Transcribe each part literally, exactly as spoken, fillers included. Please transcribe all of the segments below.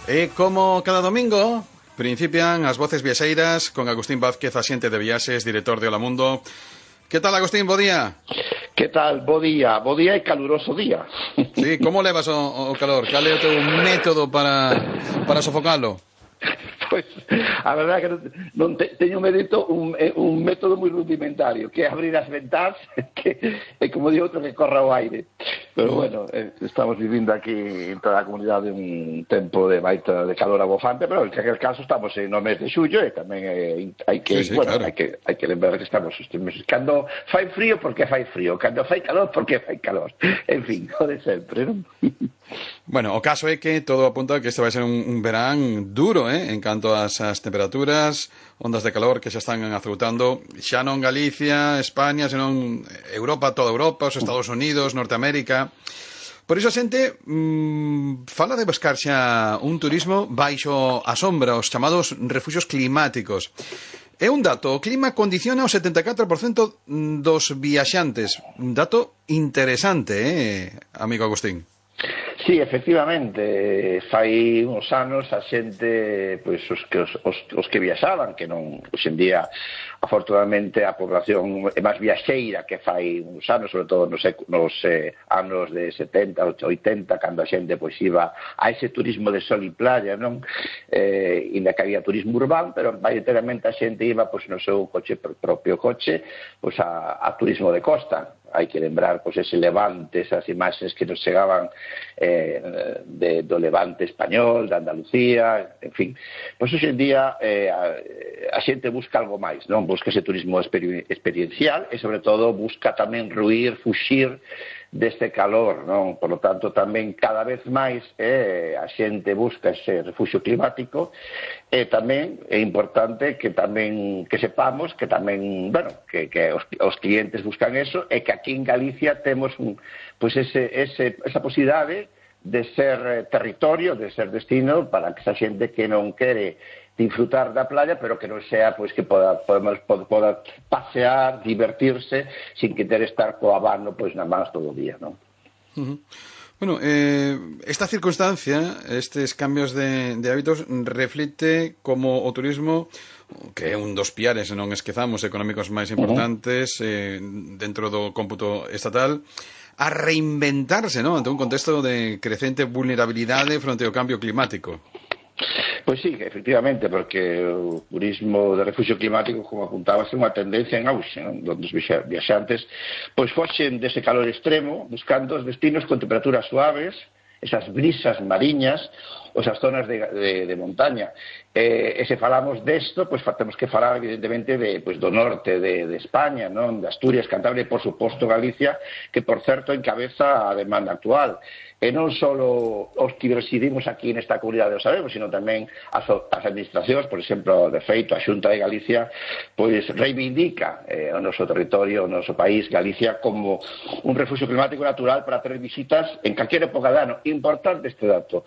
E como cada domingo, principian as voces viaxeiras con Agustín Vázquez, axente de viaxes, director de Hola Mundo. Que tal, Agustín? Bo día. Que tal? Bo día. Bo día e caluroso día. Sí, como levas o, o calor? Cal é o teu método para, para sofocalo? Pois, a verdade é que non, non te, teño medito un, un método moi rudimentario, que é abrir as ventás, que é como di outro que corra o aire. Pero bueno, eh, estamos vivindo aquí en toda a comunidade un tempo de baita de calor abofante, pero en aquel caso estamos no mes de xullo e tamén eh, hai que, sí, sí, bueno, claro. hai que hai que lembrar que estamos cando fai frío porque fai frío, cando fai calor porque fai calor. En fin, o de sempre, non? Bueno, o caso é que todo apunta que este vai ser un, un verán duro, eh, en canto ás, ás temperaturas, ondas de calor que xa están azotando, xa non Galicia, España, senón Europa, toda Europa, os Estados Unidos, Norteamérica. Por iso a xente mmm, fala de buscar xa un turismo baixo a sombra, os chamados refuxios climáticos. É un dato, o clima condiciona o setenta e catro por cento dos viaxantes. Un dato interesante, eh, amigo Agustín. Sí, efectivamente, fai uns anos a xente, pois os que os, os, os que viaxaban, que non, hoxe en día, afortunadamente a población é máis viaxeira que fai uns anos, sobre todo nos, nos eh, anos de setenta, oitenta, cando a xente pois iba a ese turismo de sol e playa, non? Eh, inda que había turismo urbano, pero maioritariamente a xente iba pois no seu coche, propio coche, pois a, a turismo de costa. Hai que lembrar pois ese Levante, esas imaxes que nos chegaban eh, de, do Levante español, de Andalucía, en fin. Pois hoxe en día eh, a, a xente busca algo máis, non? Busca ese turismo experi experiencial e, sobre todo, busca tamén ruir, fuxir deste calor, non? Por lo tanto, tamén cada vez máis eh, a xente busca ese refuxio climático e tamén é importante que tamén que sepamos que tamén, bueno, que, que os, os clientes buscan eso e que aquí en Galicia temos un, pues ese, ese, esa posibilidade de ser territorio, de ser destino para que esa xente que non quere disfrutar da playa, pero que non sea pois que poda, podemos, poda pasear, divertirse, sin que ter estar co abano pois na mans todo o día, non? Uh -huh. Bueno, eh, esta circunstancia, estes cambios de, de hábitos, reflite como o turismo, que é un dos piares, non esquezamos, económicos máis importantes uh -huh. eh, dentro do cómputo estatal, a reinventarse, non? Ante un contexto de crecente vulnerabilidade fronte ao cambio climático. Pois sí, efectivamente, porque o turismo de refugio climático, como apuntabas, é unha tendencia en auxe, non? Donde os viaxantes pois foxen dese calor extremo, buscando os destinos con temperaturas suaves, esas brisas mariñas, ou esas zonas de, de, de montaña. Eh, e se falamos desto, pois temos que falar, evidentemente, de, pois, do norte de, de España, non? De Asturias, Cantabria e, por suposto, Galicia, que, por certo, encabeza a demanda actual. E non só os que residimos aquí nesta comunidade o sabemos, sino tamén as, as administracións, por exemplo, de feito, a Xunta de Galicia, pois reivindica eh, o noso territorio, o noso país, Galicia, como un refugio climático natural para ter visitas en calquera época de ano. Importante este dato.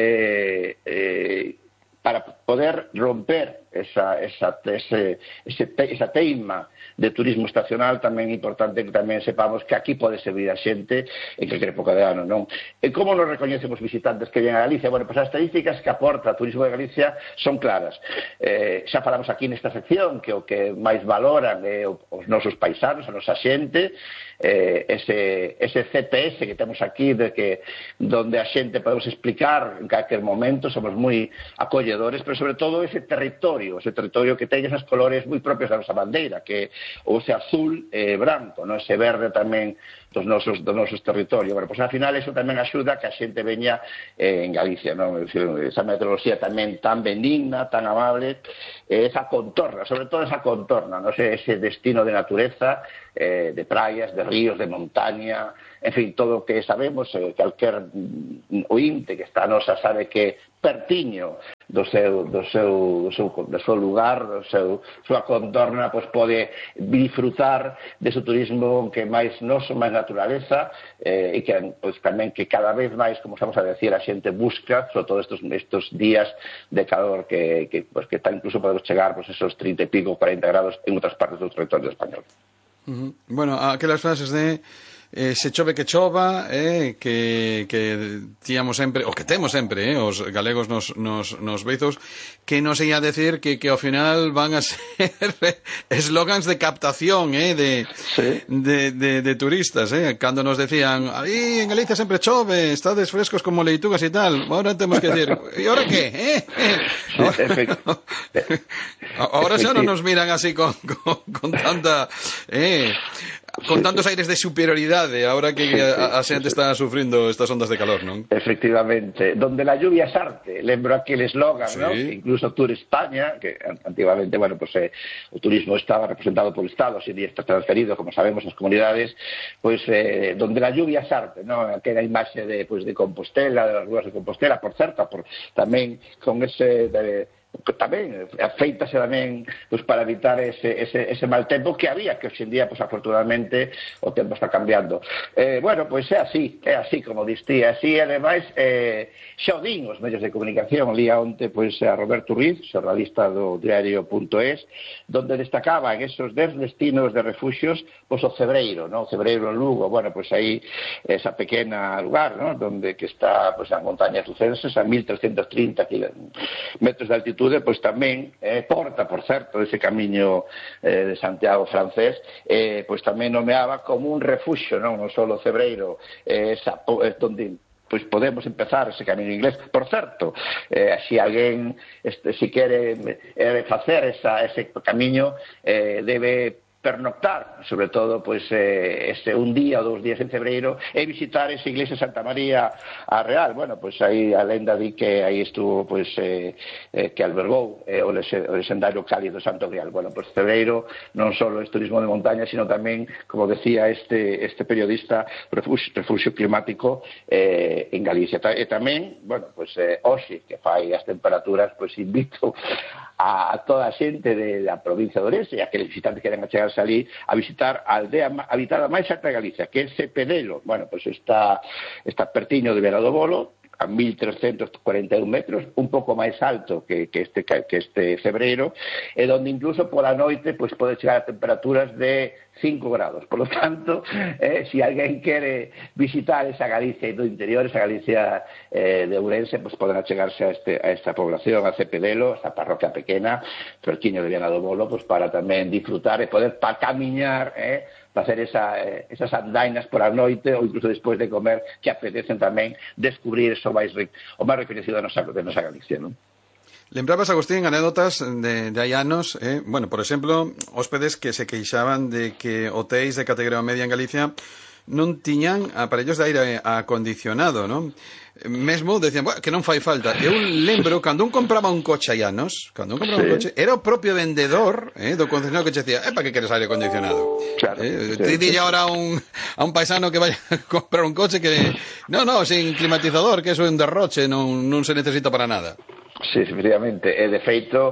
Eh, eh, para poder romper esa, esa, ese, ese, esa teima de turismo estacional, tamén é importante que tamén sepamos que aquí pode servir a xente en calquer época de ano, non? E como nos recoñecemos visitantes que ven a Galicia? Bueno, pois as estadísticas que aporta o turismo de Galicia son claras. Eh, xa falamos aquí nesta sección que o que máis valoran é os nosos paisanos, a nosa xente, eh, ese, ese C T S que temos aquí, de que donde a xente podemos explicar en calquer momento, somos moi acolledores, pero sobre todo ese territorio, ese territorio que ten esas colores moi propios da nosa bandeira, que o ese azul e eh, branco, no? Ese verde tamén dos nosos, dos nosos territorios. Bueno, pois, ao final, eso tamén axuda que a xente veña eh, en Galicia, non? Esa meteoroloxía tamén tan benigna, tan amable, eh, esa contorna, sobre todo esa contorna, non? Ese, ese destino de natureza, eh, de praias, de ríos, de montaña, en fin, todo o que sabemos, eh, calquer ointe que está a nosa sabe que pertiño do seu, do seu, do seu, do seu lugar, do seu, súa contorna, pois pode disfrutar dese turismo que máis noso, máis naturaleza, eh, e que pois, tamén que cada vez máis, como estamos a decir, a xente busca, sobre todo estos, estos días de calor que, que, pois, que está, incluso podemos chegar pois, esos trinta e pico, cuarenta grados en outras partes do territorio español. Uh -huh. Bueno, aquelas frases de eh, se chove que chova, eh, que, que tíamos sempre, o que temos sempre, eh, os galegos nos, nos, nos beizos, que nos ia decir que, que ao final van a ser eslogans de captación, eh, de, sí. de, de, de turistas, eh, cando nos decían, aí en Galicia sempre chove, estades frescos como leitugas e tal, ahora temos que decir, e ahora que, eh? Sí, ahora xa non nos miran así con, con, con tanta, eh, con tantos aires de superioridade ahora que a, a xente está sufrindo estas ondas de calor, non? Efectivamente, donde la lluvia es arte, lembro aquel eslogan, sí. ¿no? Que incluso Tour España, que antiguamente, bueno, pues eh, o turismo estaba representado por el Estado, hoxe en día está transferido, como sabemos, as comunidades, pues eh, donde la lluvia es arte, ¿no? Aquela imaxe de, pues, de Compostela, de las ruas de Compostela, por certo, por, tamén con ese... De, tamén afeítase tamén pues, para evitar ese, ese, ese mal tempo que había, que hoxe en día pues, afortunadamente o tempo está cambiando. Eh, bueno, pois pues, é así, é así como distí, así ademais eh, xa o din os medios de comunicación, lía onte pois, a Roberto Ruiz, xornalista do diario punto es, donde destacaba en esos dez destinos de refugios pois, o Cebreiro, ¿no? O Cebreiro en Lugo, bueno, pois pues, aí esa pequena lugar, ¿no? Donde que está pois, pues, a montaña Tucenses a mil trescentos trinta metros de altitud, pois tamén eh, porta, por certo, ese camiño eh, de Santiago francés, eh, pois tamén nomeaba como un refuxio, non, non só o Cebreiro, eh, esa, eh, donde pois podemos empezar ese camiño inglés. Por certo, eh, se alguén este, si quere eh, facer esa, ese camiño, eh, debe pernoctar, sobre todo pues eh, ese un día ou dous días en Cebreiro e visitar esa iglesia Santa María a Real. Bueno, pues aí a lenda di que aí estuvo pues eh, eh, que albergou eh, o, lese, o lesendario cálido Santo Grial. Bueno, pues Cebreiro non só é turismo de montaña, sino tamén, como decía este este periodista, refugio, refugio climático eh, en Galicia. E tamén, bueno, pues eh, hoxe que fai as temperaturas, pues invito a, a toda a xente de, da provincia de Ourense e a que os visitantes queren achegarse ali a visitar a aldea habitada máis alta de Galicia, que é Cepedelo. Bueno, pues está, está pertiño de Vera do Bolo, a mil trescentos cuarenta e un metros, un pouco máis alto que, que, este, que este Cebreiro, e donde incluso pola noite pues, pode chegar a temperaturas de cinco grados. Por lo tanto, eh, si alguén quere visitar esa Galicia do interior, esa Galicia eh, de Ourense, pues, poden achegarse a, este, a esta población, a Cepedelo, esta parroquia pequena, Perquiño de Viana do Bolo, pues, para tamén disfrutar e poder pa camiñar, eh, para hacer esa, eh, esas andainas por a noite ou incluso despois de comer, que apetecen tamén descubrir eso máis, o máis reconhecido de nosa, de nosa Galicia, non? Lembrabas, Agustín, anécdotas de, de hai anos, eh? Bueno, por exemplo, hóspedes que se queixaban de que hotéis de categoría media en Galicia non tiñan aparellos de aire acondicionado, non? Mesmo decían, bueno, que non fai falta. Eu lembro, cando un compraba un coche hai anos, cando un compraba sí. un coche, era o propio vendedor eh, do concesionario que che decía, eh, para que queres aire acondicionado? Claro. Eh, sí, te dille sí. ahora a un, a un paisano que vaya a comprar un coche que, no, no, sin climatizador, que eso é un derroche, non, non se necesita para nada. Sí, efectivamente, e de feito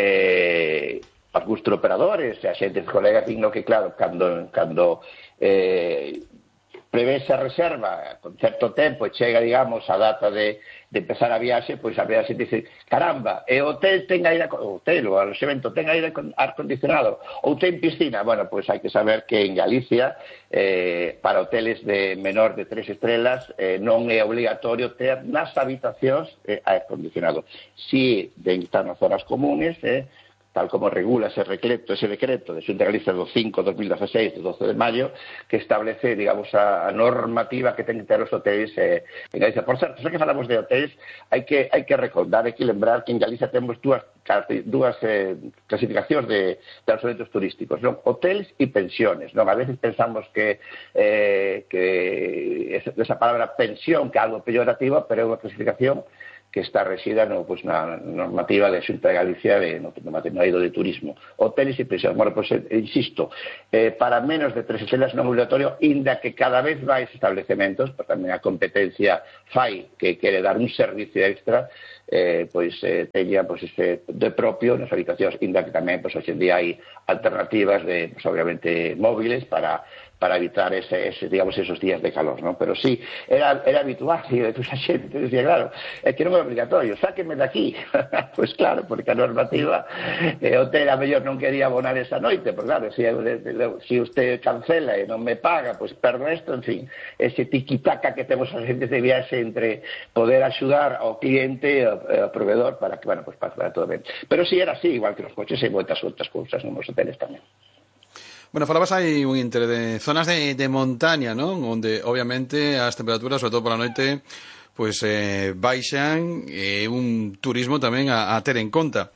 eh, algúns operadores e a xente de colegas digno que claro, cando, cando eh, prevese a reserva con certo tempo e chega, digamos, a data de, de empezar a viaxe, pois a viaxe dice, caramba, e o hotel ten aire, o hotel, o alojamento ten aire acondicionado, ou ten piscina. Bueno, pois hai que saber que en Galicia, eh, para hoteles de menor de tres estrelas, eh, non é obligatorio ter nas habitacións eh, aire acondicionado. Si den estar nas zonas comunes, eh, tal como regula ese decreto, ese decreto de Xunta de Galicia do cinco de dos mil dieciséis, do doce de maio, que establece, digamos, a, a normativa que ten que ter os hotéis eh, en Galicia. Por certo, xa que falamos de hotéis, hai que, hai que recordar, hai que lembrar que en Galicia temos dúas, dúas eh, clasificacións de, de alojamentos turísticos, non? Hoteles e pensiones, non? A veces pensamos que, eh, que esa palabra pensión, que é algo peyorativo, pero é unha clasificación que está resida no, pues, na normativa de Xunta de Galicia de, no, no material de turismo. Hoteles e pensións. Bueno, pues, eh, insisto, eh, para menos de tres estrelas non obligatorio, inda que cada vez máis establecementos, pero tamén a competencia fai que quere dar un servicio extra, eh, pois eh, teña pois, ese de propio nas habitacións, inda que tamén pois, hoxe en día hai alternativas de, pois, obviamente, móviles para para evitar ese, ese, digamos, esos días de calor, ¿no? Pero sí, era, era habitual, e a xente decía, claro, é que non é obligatorio, sáquenme de aquí. Pois pues claro, porque a normativa, eh, o hotel a mellor non quería abonar esa noite, porque claro, se si, si usted cancela e non me paga, pois pues perdo isto, en fin, ese tiquitaca que temos as xentes de viaxe entre poder axudar ao cliente e ao, ao proveedor para que, bueno, pues para, para todo ben. Pero si sí, era así, igual que nos coches e moitas outras cousas nos hoteles tamén. Bueno, falabas aí un inter de zonas de, de montaña, ¿no? Onde obviamente as temperaturas, sobre todo por a noite, pois eh, baixan, e eh, un turismo tamén a, a ter en conta.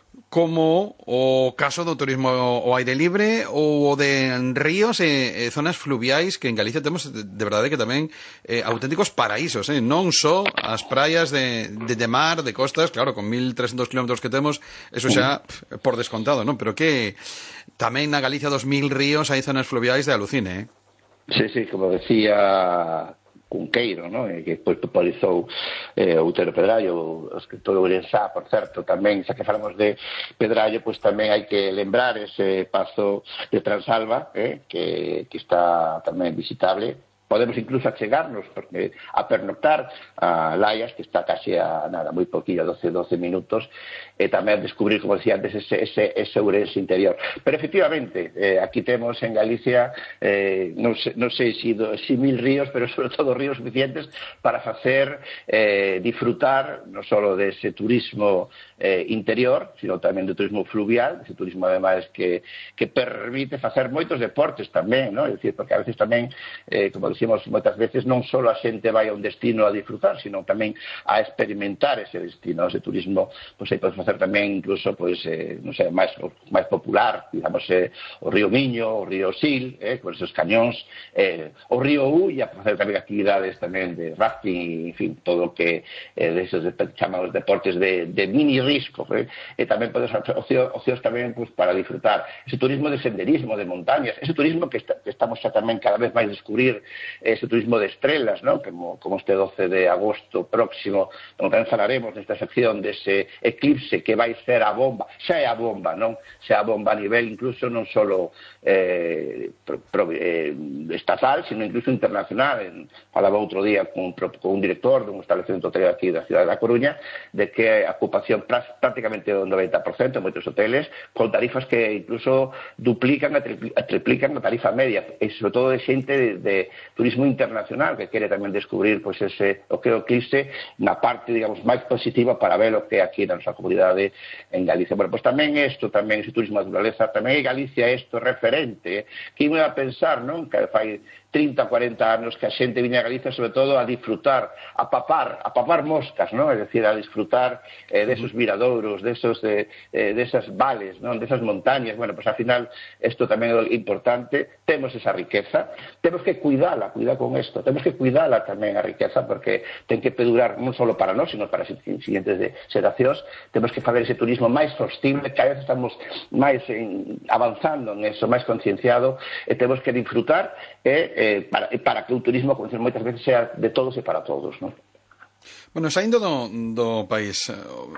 Como o caso do turismo ao aire libre ou o de ríos e, e zonas fluviais, que en Galicia temos de, de verdade que tamén eh, auténticos paraísos, eh? Non só as praias de, de, de mar, de costas, claro, con mil trescentos kilómetros que temos, eso xa pff, por descontado, non? Pero que tamén na Galicia dos mil ríos hai zonas fluviais de alucine, eh? Sí, sí, como decía Cunqueiro, ¿no? E que depois popularizou eh, Outero Pedrallo, o escritor Ourensá, por certo, tamén, xa que falamos de Pedrallo, pois tamén hai que lembrar ese pazo de Transalva, eh, que, que está tamén visitable. Podemos incluso achegarnos porque a pernoctar a Laias, que está casi a nada, moi poquillo, doce, doce minutos, e tamén descubrir, como decía antes, ese, ese, ese Ourense interior. Pero efectivamente, eh, aquí temos en Galicia, eh, non, sei, non sei si, do, si mil ríos, pero sobre todo ríos suficientes para facer eh, disfrutar non só dese turismo eh, interior, sino tamén do turismo fluvial, ese turismo ademais que, que permite facer moitos deportes tamén, ¿no? É dicir, porque a veces tamén, eh, como decimos moitas veces, non só a xente vai a un destino a disfrutar, sino tamén a experimentar ese destino, ese turismo, pois aí podes facer tamén incluso, pois, eh, non sei, máis, máis popular, digamos, eh, o río Miño, o río Sil, eh, con esos cañóns, eh, o río Ulla, para facer tamén actividades tamén de rafting, en fin, todo o que eh, de esos chamados deportes de, de mini risco, eh, e tamén podes facer ocios, ocios tamén pois, para disfrutar ese turismo de senderismo, de montañas, ese turismo que, está, que estamos xa tamén cada vez máis descubrir, ese turismo de estrelas, ¿no? Como, como este doce de agosto próximo, como tamén falaremos nesta sección dese eclipse que vai ser a bomba, xa é a bomba, non? Xa é a bomba a nivel incluso non só eh, pro, pro, eh, estatal, sino incluso internacional. En, falaba outro día con, con un director dun establecemento hotelero aquí da cidade da Coruña, de que a ocupación prácticamente do noventa por cento en moitos hoteles, con tarifas que incluso duplican a, tripli, a triplican a tarifa media, e sobre todo de xente de, de turismo internacional que quere tamén descubrir pois, ese, o que é o eclipse na parte, digamos, máis positiva para ver o que é aquí na nosa comunidade en Galicia. Bueno, pois tamén isto, tamén ese turismo de naturaleza, tamén en Galicia isto referente, eh? Que iba a pensar, non? Que fai trinta, cuarenta anos que a xente viña a Galicia sobre todo a disfrutar, a papar, a papar moscas, ¿no? Es decir, a disfrutar eh, de esos miradouros, de esos de, eh, de esas vales, ¿no? De esas montañas. Bueno, pues al final esto tamén é importante, temos esa riqueza, temos que cuidala, cuidar con esto, temos que cuidala tamén a riqueza porque ten que perdurar non só para nós, sino para as siguientes de xeracións. Temos que fazer ese turismo máis sostible, cada vez estamos máis en, avanzando en eso, máis concienciado, e temos que disfrutar e Eh, para, para que o turismo, como dicen moitas veces, sea de todos e para todos, non? Bueno, saindo do, do país,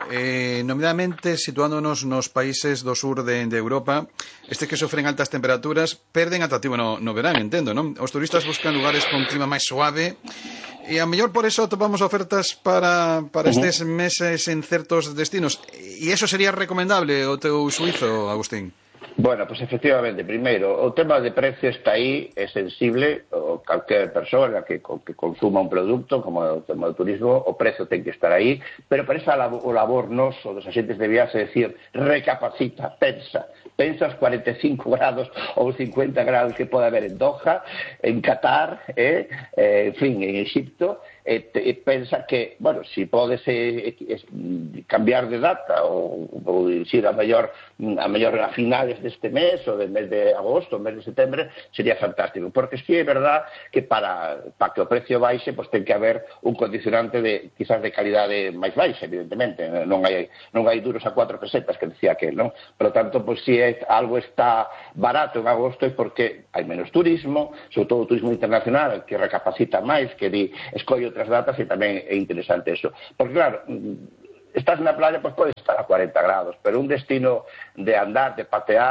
eh, nominalmente situándonos nos países do sur de, de Europa, estes que sofren altas temperaturas perden atractivo no, no verán, entendo, non? Os turistas buscan lugares con clima máis suave e a mellor por eso topamos ofertas para, para estes meses en certos destinos, e iso sería recomendable o teu suizo, Agustín? Bueno, pues efectivamente, primeiro, o tema de precio está aí, é sensible, o calquer persona que, que consuma un produto, como o tema do turismo, o precio ten que estar aí, pero para esa labor, o labor noso dos agentes de viaxe, é dicir, recapacita, pensa, pensa os cuarenta e cinco grados ou cincuenta grados que pode haber en Doha, en Qatar, eh, eh, en fin, en Egipto, e, te, e pensa que, bueno, si podes eh, eh, cambiar de data ou, ou ir a mellor a mellor a finales deste mes ou del mes de agosto, mes de setembro, sería fantástico, porque si é verdad que para, para que o precio baixe, pues ten que haber un condicionante de, quizás de calidade máis baixa, evidentemente, non hai, non hai duros a cuatro pesetas que decía aquel, non? Por lo tanto, pues si é, algo está barato en agosto é porque hai menos turismo, sobre todo o turismo internacional, que recapacita máis, que di, escolle outras datas, e tamén é interesante eso. Porque claro, estás na playa, pois pues, pode estar a cuarenta grados, pero un destino de andar, de patear,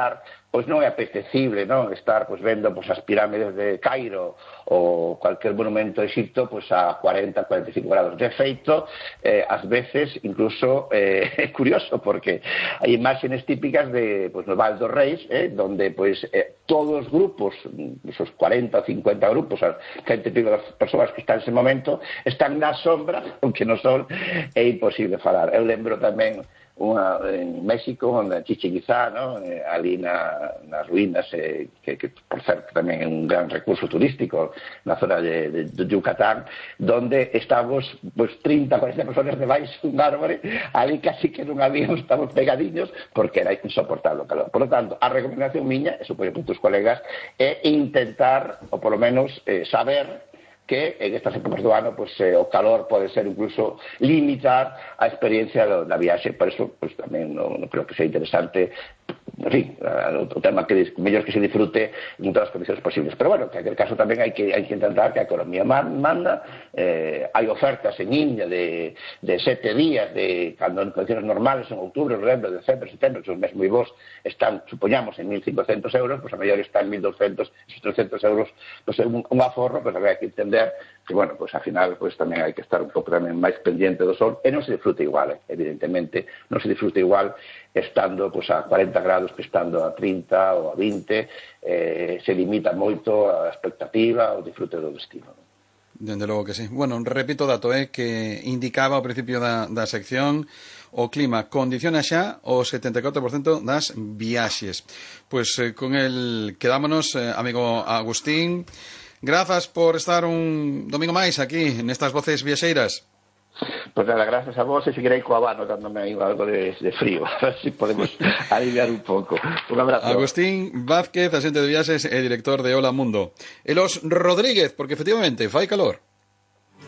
pois non é apetecible, non, estar pois vendo pois as pirámides de Cairo ou cualquier monumento de Egipto pois a cuarenta, cuarenta e cinco grados. De feito, eh, ás veces incluso eh, é curioso porque hai imágenes típicas de pois no Val dos Reis, eh, donde pois eh, todos os grupos, esos cuarenta ou cincuenta grupos, as cento e pico das persoas que están nese momento, están na sombra, aunque no sol é imposible falar. Eu lembro tamén unha en México, onde Chichén Itzá, ¿no? eh, ali na, nas ruínas, eh, que, que por certo tamén é un gran recurso turístico na zona de, de, de Yucatán, donde estamos pues, trinta, cuarenta personas debaixo dun árbore, ali casi que non habíamos, estamos pegadiños, porque era insoportable o calor. Por lo tanto, a recomendación miña, e supoño que tus colegas, é intentar, ou polo menos eh, saber que en estas épocas do ano pues, eh, o calor pode ser incluso limitar a experiencia do, da viaxe. Por eso pues, tamén non, non creo que sea interesante, en fin, o tema que mellor que se disfrute en todas as condicións posibles. Pero bueno, que en aquel caso tamén hai que, hai que intentar que a economía manda, eh, hai ofertas en India de, de sete días, de cando en condicións normales, en outubro, novembro, decembro, setembro, que os meses moi bons están, supoñamos, en mil cincocentos euros, pues a mellor está en mil doscientos, trescentos euros, pues un, un aforro, pues habría que entender que, bueno, pues al final pues tamén hai que estar un pouco tamén máis pendiente do sol, e non se disfruta igual, eh, evidentemente, non se disfruta igual estando pues a cuarenta grados que estando a trinta ou a vinte, eh, se limita moito a expectativa, o disfrute do destino. Dende logo que sí. Bueno, repito o dato, eh, que indicaba ao principio da, da sección o clima condiciona xa o setenta e catro por cento das viaxes. Pois eh, con el quedámonos, eh, amigo Agustín. Grazas por estar un domingo máis aquí nestas voces viaxeiras. Pois nada, gracias a vos, e seguirei co abano dándome aí algo de, de frío, a ver se si podemos aliviar un pouco. Un abrazo. Agustín Vázquez, axente de viaxes e director de Hola Mundo. E los Rodríguez, porque efectivamente fai calor.